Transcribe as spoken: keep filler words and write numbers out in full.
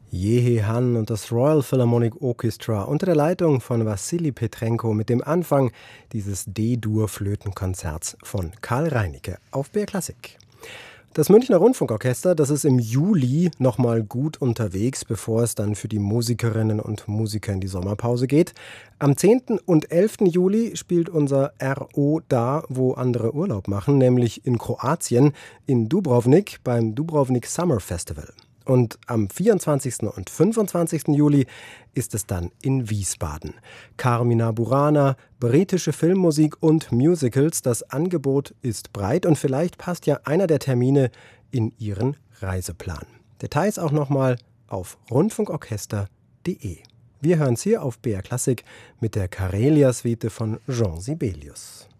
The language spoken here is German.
Jehe Han und das Royal Philharmonic Orchestra unter der Leitung von Wassily Petrenko mit dem Anfang dieses D-Dur-Flötenkonzerts von Karl Reinicke auf B R Klassik. Das Münchner Rundfunkorchester, das ist im Juli nochmal gut unterwegs, bevor es dann für die Musikerinnen und Musiker in die Sommerpause geht. Am zehnten und elften Juli spielt unser R O da, wo andere Urlaub machen, nämlich in Kroatien, in Dubrovnik beim Dubrovnik Summer Festival. Und am vierundzwanzigsten und fünfundzwanzigsten Juli ist es dann in Wiesbaden. Carmina Burana, britische Filmmusik und Musicals. Das Angebot ist breit und vielleicht passt ja einer der Termine in Ihren Reiseplan. Details auch nochmal auf rundfunkorchester punkt de. Wir hören es hier auf B R Klassik mit der Karelia-Suite von Jean Sibelius.